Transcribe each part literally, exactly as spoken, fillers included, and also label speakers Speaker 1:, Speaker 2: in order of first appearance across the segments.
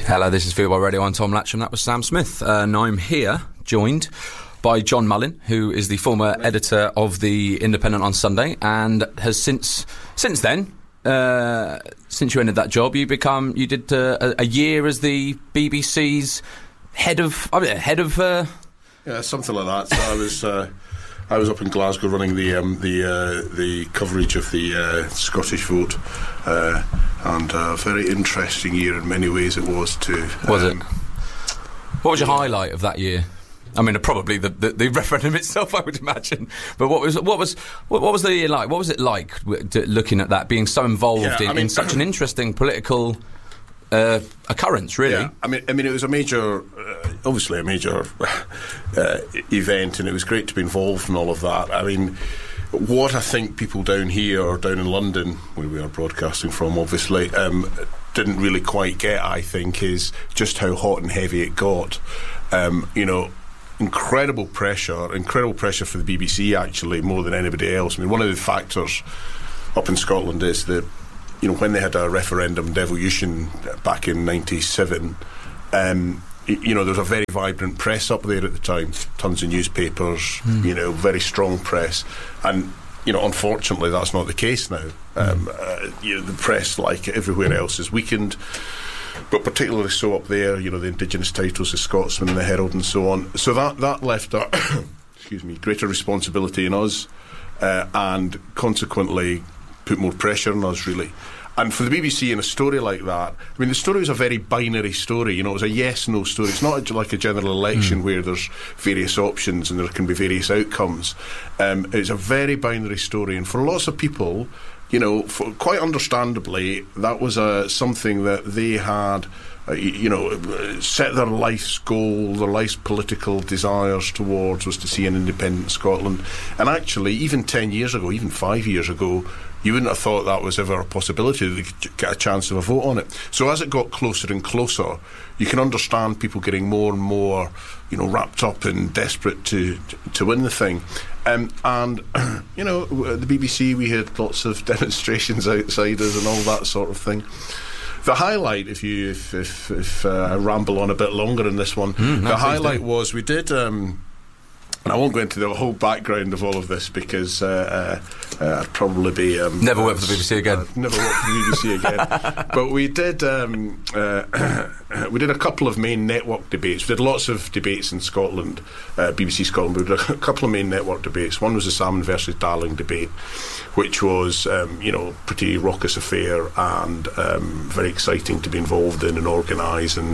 Speaker 1: Hello, this is Football Radio. I'm Tom Latcham. That was Sam Smith. Uh, and I'm here, joined by John Mullin, who is the former editor of The Independent on Sunday, and has since since then, uh, since you ended that job, you become you did uh, a, a year as the B B C's head of I mean, head of uh...
Speaker 2: yeah, something like that. So I was uh, I was up in Glasgow running the um, the uh, the coverage of the uh, Scottish vote. Uh, And a very interesting year in many ways it was too.
Speaker 1: Was
Speaker 2: um,
Speaker 1: it? What was your highlight of that year? I mean, probably the, the, the referendum itself, I would imagine. But what was what was what, what was the year like? What was it like looking at that, being so involved
Speaker 2: yeah,
Speaker 1: in,
Speaker 2: I mean,
Speaker 1: in such an interesting political uh, occurrence? Really?
Speaker 2: Yeah, I mean, I mean, it was a major, uh, obviously a major uh, event, and it was great to be involved in all of that. I mean, what I think people down here or down in London, where we are broadcasting from, obviously, um, didn't really quite get, I think, is just how hot and heavy it got. Um, you know, incredible pressure, incredible pressure for the B B C, actually, more than anybody else. I mean, one of the factors up in Scotland is that, you know, when they had a referendum devolution back in ninety-seven, um, you know, there was a very vibrant press up there at the time, tons of newspapers, mm. you know, very strong press, and, you know, unfortunately that's not the case now. Um, uh, you know, the press, like everywhere else, is weakened, but particularly so up there, you know, the indigenous titles, the Scotsman and the Herald and so on. So that, that left a, excuse me, greater responsibility in us, uh, and consequently put more pressure on us, really. And for the B B C in a story like that, I mean, the story was a very binary story. You know, it was a yes-no story. It's not a, like a general election mm. where there's various options and there can be various outcomes. Um, it's a very binary story, and for lots of people, you know, for, quite understandably, that was uh, something that they had, uh, you know, set their life's goal, their life's political desires towards, was to see an independent Scotland. And actually, even ten years ago, even five years ago, you wouldn't have thought that was ever a possibility that they could get a chance of a vote on it. So as it got closer and closer, you can understand people getting more and more, you know, wrapped up and desperate to to, to win the thing. Um, and, you know, at the B B C we had lots of demonstrations outside us and all that sort of thing. The highlight, if you if if, if uh, I ramble on a bit longer in this one, mm, no, the highlight do. was we did... Um, And I won't go into the whole background of all of this because uh, uh, uh, I'd probably be... Um,
Speaker 1: never work for the B B C again.
Speaker 2: Uh, never work for the B B C again. But we did um, uh, we did a couple of main network debates. We did lots of debates in Scotland, uh, B B C Scotland. We did a couple of main network debates. One was the Salmon versus Darling debate, which was, um, you know, pretty raucous affair and um, very exciting to be involved in and organise and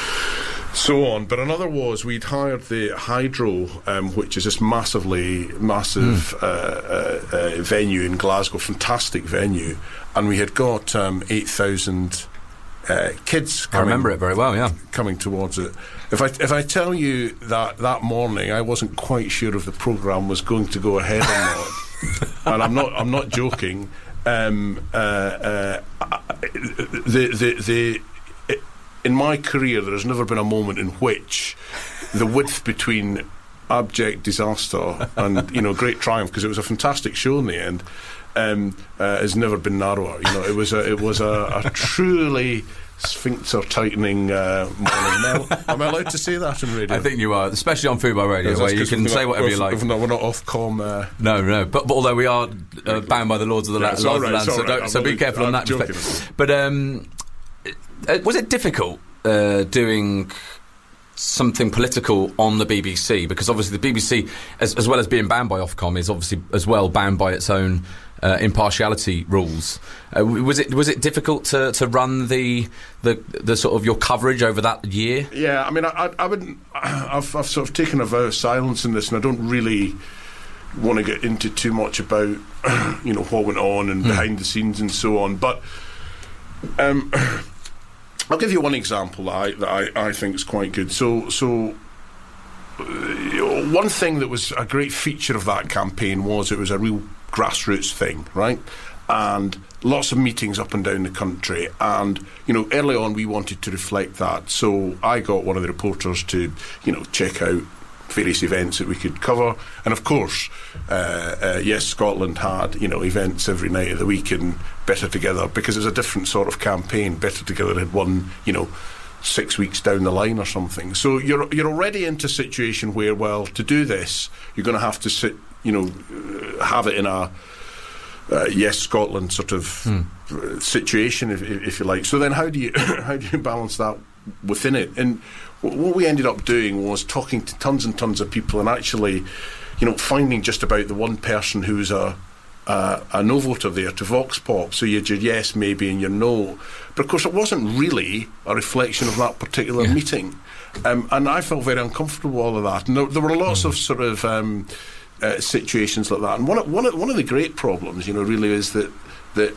Speaker 2: so on. But another was we'd hired the Hydro, um, which is this massively massive mm. uh, uh, uh, venue in Glasgow, fantastic venue, and we had got um, eight thousand uh, kids coming,
Speaker 1: I remember it very well, yeah,
Speaker 2: coming towards it. If I if I tell you that that morning I wasn't quite sure if the programme was going to go ahead or not, and I'm not I'm not joking. Um, uh, uh, the the the In my career, there has never been a moment in which the width between abject disaster and, you know, great triumph, because it was a fantastic show in the end, um, uh, has never been narrower. You know, it was a, it was a, a truly sphincter tightening uh, morning. Now, am I allowed to say that on radio?
Speaker 1: I think you are, especially on Food by Radio, where you can say whatever you like.
Speaker 2: No, we're not Ofcom. Uh,
Speaker 1: no, no, but, but although we are uh, bound by the Lords of the
Speaker 2: yeah,
Speaker 1: Land,
Speaker 2: right,
Speaker 1: land so,
Speaker 2: right.
Speaker 1: don't, so be careful
Speaker 2: I'm
Speaker 1: on that
Speaker 2: joking.
Speaker 1: respect. But um, uh, was it difficult uh, doing something political on the B B C? Because obviously the B B C, as, as well as being bound by Ofcom, is obviously as well bound by its own uh, impartiality rules. Uh, was it was it difficult to, to run the, the the sort of your coverage over that year?
Speaker 2: Yeah, I mean, I, I wouldn't. I've, I've sort of taken a vow of silence in this, and I don't really want to get into too much about you know what went on and mm. behind the scenes and so on. But um, I'll give you one example that I, that I, I think is quite good. So, so uh, one thing that was a great feature of that campaign was it was a real grassroots thing, right? And lots of meetings up and down the country. And, you know, early on we wanted to reflect that. So I got one of the reporters to, you know, check out various events that we could cover. And of course, uh, uh, yes, Scotland had, you know, events every night of the week, and Better Together, because it was a different sort of campaign. Better Together had won, you know, six weeks down the line or something. So you're you're already into a situation where, well, to do this, you're going to have to sit, you know, have it in a uh, yes Scotland sort of hmm. situation, if, if you like. So then, how do you how do you balance that within it? And what we ended up doing was talking to tons and tons of people, and actually, you know, finding just about the one person who's a Uh, a no voter there to Vox Pop. So you had your yes, maybe, and your no. But of course, it wasn't really a reflection of that particular yeah. meeting. Um, and I felt very uncomfortable with all of that. And there, there were lots mm. of sort of um, uh, situations like that. And one of, one, of, one of the great problems, you know, really is that that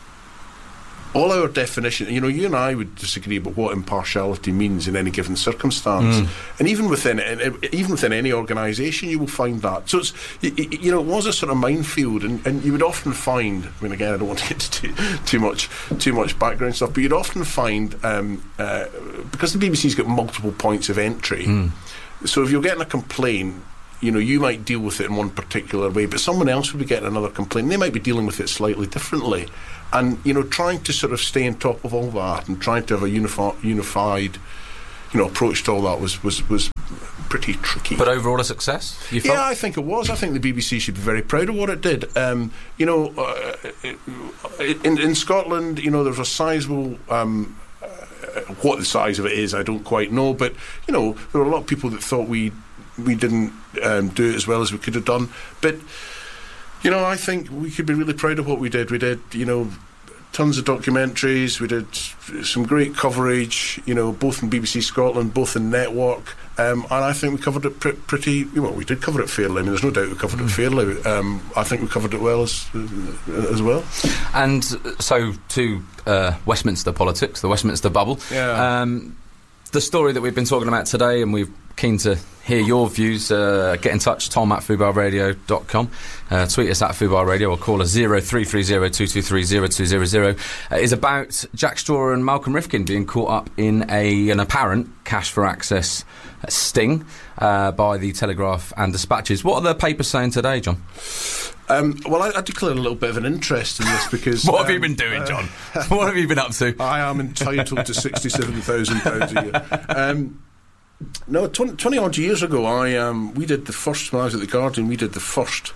Speaker 2: all our definition, you know, you and I would disagree about what impartiality means in any given circumstance, mm. and even within even within any organisation, you will find that. So it's, you know, it was a sort of minefield, and, and you would often find. I mean, again, I don't want to get to too, too much too much background stuff, but you'd often find um, uh, because the B B C's got multiple points of entry. Mm. So if you're getting a complaint, you know, you might deal with it in one particular way, but someone else would be getting another complaint, and they might be dealing with it slightly differently. And, you know, trying to sort of stay on top of all that and trying to have a unifi- unified, you know, approach to all that was, was, was pretty tricky.
Speaker 1: But overall a success, you felt?
Speaker 2: Yeah, I think it was. I think the B B C should be very proud of what it did. Um, you know, uh, in, in Scotland, you know, there's a sizable... Um, uh, what the size of it is, I don't quite know, but, you know, there were a lot of people that thought we we didn't um, do it as well as we could have done. But... You know, I think we could be really proud of what we did. We did, you know, tons of documentaries. We did some great coverage, you know, both in B B C Scotland, both in Network. Um, and I think we covered it pr- pretty... Well, we did cover it fairly. I mean, there's no doubt we covered mm. it fairly. Um, I think we covered it well as, uh, as well.
Speaker 1: And so to uh, Westminster politics, the Westminster bubble.
Speaker 2: Yeah.
Speaker 1: Um, the story that we've been talking about today, and we're keen to hear your views, uh, get in touch, tom at fubar radio dot com, uh, tweet us at fubar radio or call us zero three three zero two two three zero two zero zero, uh, is about Jack Straw and Malcolm Rifkin being caught up in a an apparent cash for access sting uh, by the Telegraph and Dispatches. What are the papers saying today, John?
Speaker 2: Um, well, I, I declare a little bit of an interest in this because...
Speaker 1: what
Speaker 2: um,
Speaker 1: have you been doing, John? Uh, what have you been up to?
Speaker 2: I am entitled to sixty-seven thousand pounds a year. Um, no, twenty, twenty odd years ago, I um, we did the first, when I was at The Guardian, we did the first,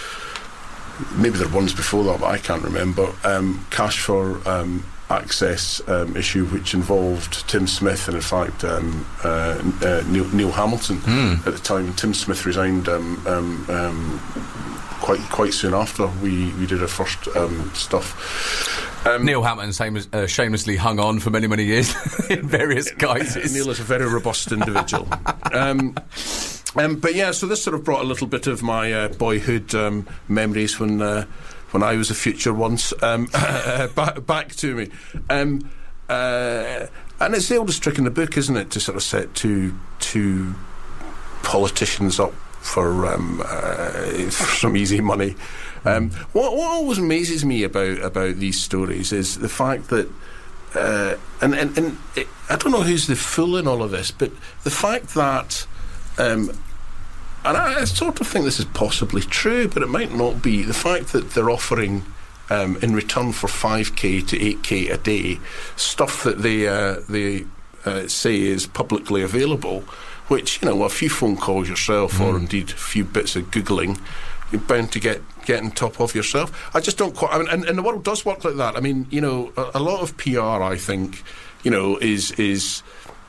Speaker 2: maybe there were ones before that, but I can't remember, um, cash for um, access um, issue, which involved Tim Smith and, in fact, um, uh, uh, Neil, Neil Hamilton mm. at the time. Tim Smith resigned um, um, um, quite quite soon after we, we did our first um, stuff. Um,
Speaker 1: Neil Hamilton shameless, uh, shamelessly hung on for many, many years in various guises.
Speaker 2: Neil is a very robust individual. um, um, but yeah, so this sort of brought a little bit of my uh, boyhood um, memories when uh, when I was a future once um, uh, back, back to me. Um, uh, and it's the oldest trick in the book, isn't it, to sort of set two, two politicians up for, um, uh, for some easy money. Um, what, what always amazes me about, about these stories is the fact that, uh, and, and, and it, I don't know who's the fool in all of this, but the fact that, um, and I, I sort of think this is possibly true, but it might not be, the fact that they're offering, um, in return for five K to eight K a day, stuff that they, uh, they uh, say is publicly available, which, you know, a few phone calls yourself mm. or indeed a few bits of Googling, you're bound to get, get on top of yourself. I just don't quite... I mean, and, and the world does work like that. I mean, you know, a, a lot of P R, I think, you know, is... is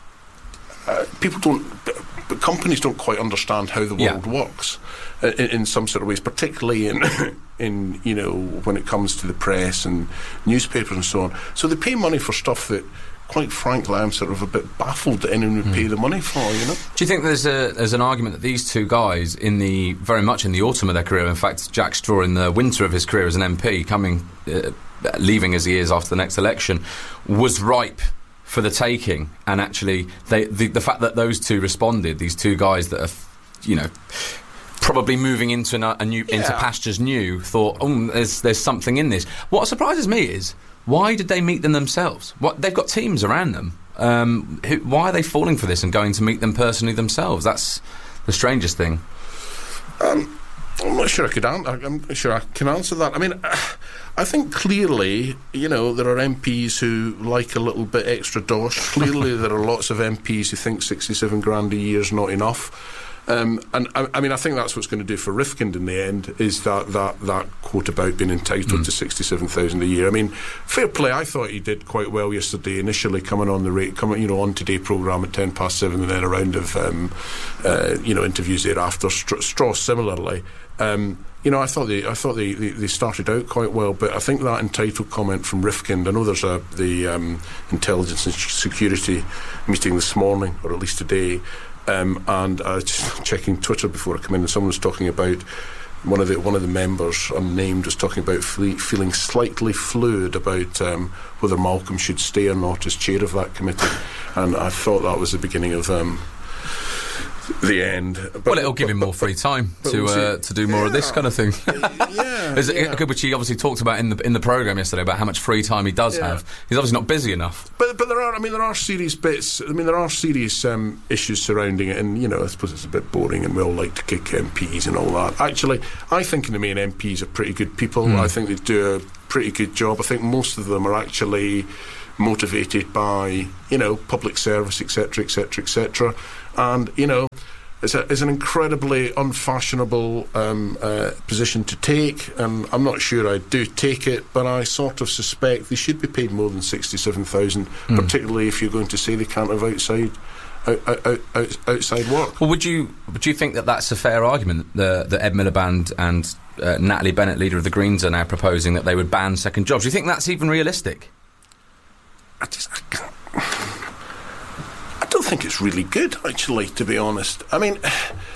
Speaker 2: uh, people don't... But companies don't quite understand how the world yeah. works in, in some sort of ways, particularly in, in, you know, when it comes to the press and newspapers and so on. So they pay money for stuff that... Quite frankly, I'm sort of a bit baffled that anyone would mm. pay the money for, you know.
Speaker 1: Do you think there's a there's an argument that these two guys, in the very much in the autumn of their career, in fact, Jack Straw in the winter of his career as an M P, coming, uh, leaving as he is after the next election, was ripe for the taking, and actually, they the, the fact that those two responded, these two guys that are, you know, probably moving into a, a new yeah. into pastures new, thought, oh, there's there's something in this. What surprises me is, why did they meet them themselves? What, they've got teams around them. Um, who, why are they falling for this and going to meet them personally themselves? That's the strangest thing.
Speaker 2: Um, I'm not sure I could. An- I'm not sure I can answer that. I mean, I think clearly, you know, there are M Ps who like a little bit extra dosh. Clearly, there are lots of M Ps who think sixty-seven grand a year is not enough. Um, and I, I mean, I think that's what's going to do for Rifkind in the end, is that that, that quote about being entitled mm. to sixty-seven thousand a year. I mean, fair play. I thought he did quite well yesterday. Initially, coming on the rate, coming you know on Today programme at ten past seven, and then a round of um, uh, you know interviews thereafter. Str- Strauss similarly. Um, you know, I thought they, I thought they, they, they started out quite well, but I think that entitled comment from Rifkind. I know there's a the um, intelligence and security meeting this morning, or at least today. Um, and I was just checking Twitter before I come in, and someone was talking about one of the one of the members, unnamed, was talking about fle- feeling slightly fluid about um, whether Malcolm should stay or not as chair of that committee, and I thought that was the beginning of um, the end. But,
Speaker 1: well, it'll give
Speaker 2: but,
Speaker 1: him more
Speaker 2: but,
Speaker 1: free time
Speaker 2: but,
Speaker 1: to
Speaker 2: but
Speaker 1: uh, to do more
Speaker 2: yeah.
Speaker 1: of this kind of thing.
Speaker 2: yeah,
Speaker 1: Is it,
Speaker 2: yeah.
Speaker 1: Which he obviously talked about in the in the programme yesterday about how much free time he does
Speaker 2: yeah.
Speaker 1: have. He's obviously not busy enough.
Speaker 2: But but there are I mean there are serious bits. I mean there are serious um, issues surrounding it, and you know I suppose it's a bit boring, and we all like to kick M Ps and all that. Actually, I think in the main M Ps are pretty good people. Mm. I think they do a pretty good job. I think most of them are actually motivated by you know public service, etc, etc, etc, and you know. It's, a, it's an incredibly unfashionable um, uh, position to take, and I'm not sure I do take it, but I sort of suspect they should be paid more than sixty-seven thousand, mm. particularly if you're going to say they can't have outside out, out, out, outside work.
Speaker 1: Well, would you would you think that that's a fair argument, the, that Ed Miliband and uh, Natalie Bennett, leader of the Greens, are now proposing that they would ban second jobs? Do you think that's even realistic?
Speaker 2: I just... I can't. I don't think it's really good, actually, to be honest. I mean,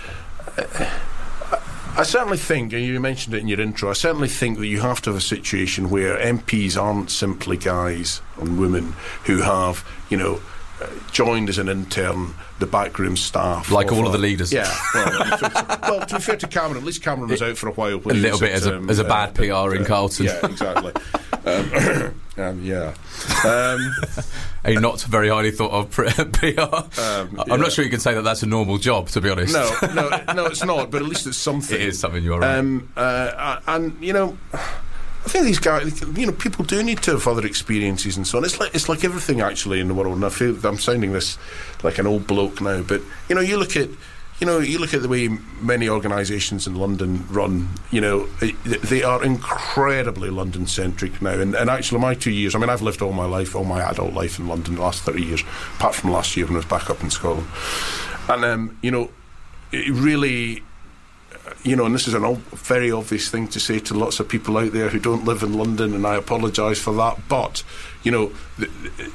Speaker 2: I certainly think, and you mentioned it in your intro, I certainly think that you have to have a situation where M Ps aren't simply guys and women who have, you know, uh, joined as an intern the backroom staff.
Speaker 1: Like
Speaker 2: of,
Speaker 1: all of the
Speaker 2: uh,
Speaker 1: leaders.
Speaker 2: Yeah. Well, to, well, to be fair to Cameron, at least Cameron was out for a while.
Speaker 1: A little bit as a,
Speaker 2: um,
Speaker 1: as a bad
Speaker 2: uh,
Speaker 1: P R in
Speaker 2: uh,
Speaker 1: Carlton.
Speaker 2: Yeah, exactly. um, um, yeah. Um,
Speaker 1: a not very highly thought of P R. Um, I'm
Speaker 2: yeah.
Speaker 1: not sure you can say that that's a normal job, to be honest.
Speaker 2: No, no, no, it's not. But at least it's something.
Speaker 1: It is something. You are right.
Speaker 2: Um, uh, and you know, I think these guys, you know, people do need to have other experiences and so on. It's like it's like everything actually in the world. And I feel I'm sounding this like an old bloke now, but you know, you look at. You know, you look at the way many organisations in London run, you know, they are incredibly London-centric now. And, and actually, my two years, I mean, I've lived all my life, all my adult life in London the last thirty years, apart from last year when I was back up in Scotland. And, um, you know, it really, you know, and this is a very obvious thing to say to lots of people out there who don't live in London, and I apologise for that, but, you know, th-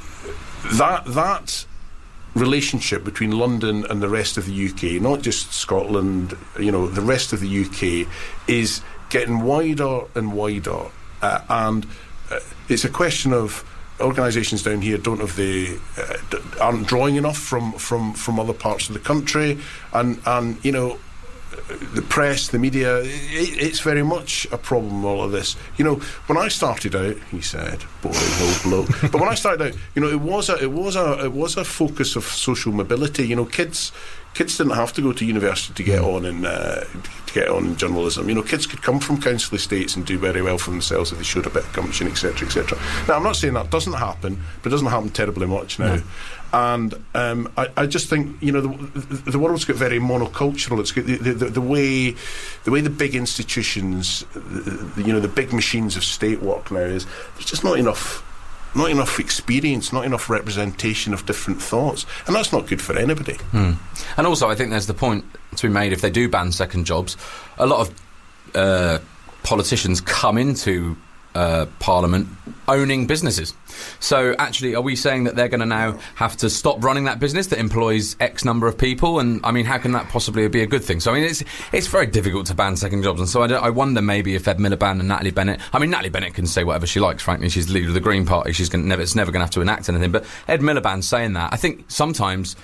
Speaker 2: that that... relationship between London and the rest of the U K, not just Scotland, you know, the rest of the U K is getting wider and wider, uh, and uh, it's a question of organisations down here don't have the uh, d- aren't drawing enough from, from, from other parts of the country, and and you know. The press, the media, it, it's very much a problem, all of this. You know, when I started out, he said, boring old bloke, but when I started out, you know, it was a, it was a, it was a focus of social mobility. You know, kids, kids didn't have to go to university to get on in, uh, to get on in journalism. You know, kids could come from council estates and do very well for themselves if they showed a bit of gumption, et cetera, et cetera. Now, I'm not saying that doesn't happen, but it doesn't happen terribly much now. No. And um, I, I just think, you know, the, the world's got very monocultural. It's got the, the, the way the way the big institutions, the, you know, the big machines of state work now is there's just not enough, not enough experience, not enough representation of different thoughts, and that's not good for anybody.
Speaker 1: Hmm. And also, I think there's the point to be made: if they do ban second jobs, a lot of uh, politicians come into Uh, Parliament owning businesses. So actually, are we saying that they're going to now have to stop running that business that employs X number of people? And I mean, how can that possibly be a good thing? So I mean, it's it's very difficult to ban second jobs. And so I, don't, I wonder maybe if Ed Miliband and Natalie Bennett, I mean, Natalie Bennett can say whatever she likes, frankly. She's the leader of the Green Party. She's gonna, never, it's never going to have to enact anything. But Ed Miliband saying that, I think sometimes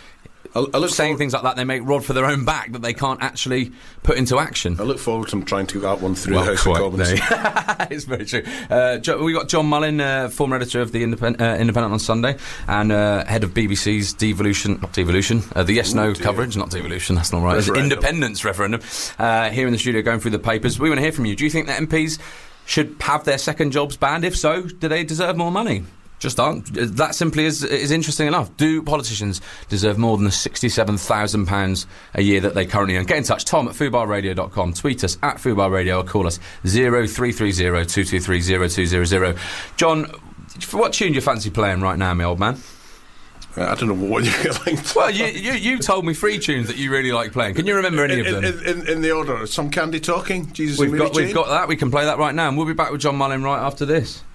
Speaker 2: I, I look
Speaker 1: saying
Speaker 2: for-
Speaker 1: things like that, they make rod for their own back that they can't actually put into action.
Speaker 2: I look forward to them trying to get that one through
Speaker 1: Well,
Speaker 2: the House
Speaker 1: quite,
Speaker 2: of Commons.
Speaker 1: no. It's very true. Uh, jo- we got John Mullin, uh, former editor of the Independ- uh, Independent on Sunday, and uh, head of B B C's Devolution, not Devolution, uh, the Yes No
Speaker 2: Ooh, dear.
Speaker 1: coverage, not Devolution, that's not right. It's
Speaker 2: Referendum.
Speaker 1: Independence referendum. Uh, here in the studio, going through the papers. We want to hear from you. Do you think that M Ps should have their second jobs banned? If so, do they deserve more money? Just aren't. That simply is, is interesting enough. Do politicians deserve more than the sixty-seven thousand pounds a year that they currently earn? Get in touch, Tom at fubar radio dot com. Tweet us at Fubar Radio or call us zero three three zero two two three zero two zero zero. John, what tune do you fancy playing right now, my old man?
Speaker 2: I don't know what you're like.
Speaker 1: Well, you, you you told me three tunes that you really like playing. Can you remember any
Speaker 2: in,
Speaker 1: of them?
Speaker 2: In, in, in the order, some Candy Talking, Jesus
Speaker 1: We've
Speaker 2: and Mary
Speaker 1: got
Speaker 2: Jane.
Speaker 1: we've got that. We can play that right now, and we'll be back with John Mullin right after this.